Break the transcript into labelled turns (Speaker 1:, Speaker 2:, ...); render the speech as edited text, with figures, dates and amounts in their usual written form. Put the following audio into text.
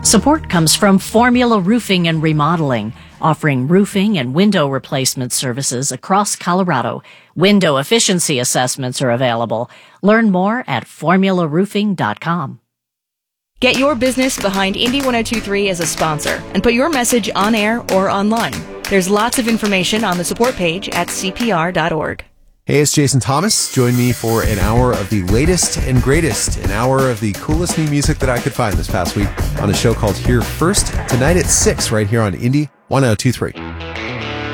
Speaker 1: Support comes from Formula Roofing and Remodeling, offering roofing and window replacement services across Colorado. Window efficiency assessments are available. Learn more at formularoofing.com.
Speaker 2: Get your business behind Indy 102.3 as a sponsor and put your message on air or online. There's lots of information on the support page at cpr.org.
Speaker 3: Hey, it's Jason Thomas. Join me for an hour of the latest and greatest, an hour of the coolest new music that I could find this past week on a show called Here First, tonight at 6 right here on Indy 102.3.